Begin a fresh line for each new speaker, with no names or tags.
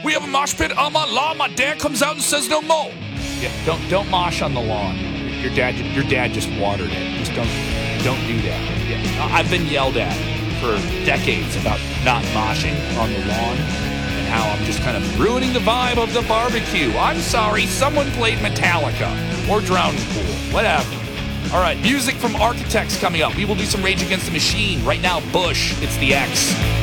We have a mosh pit on my lawn. My dad comes out and says no more. Yeah, don't mosh on the lawn. Your dad just watered it. Just don't do that. Yeah, I've been yelled at for decades about not moshing on the lawn and how I'm just kind of ruining the vibe of the barbecue. I'm sorry, someone played Metallica or Drowning Pool, whatever. All right, music from Architects coming up. We will do some Rage Against the Machine. Right now, Bush, it's the X.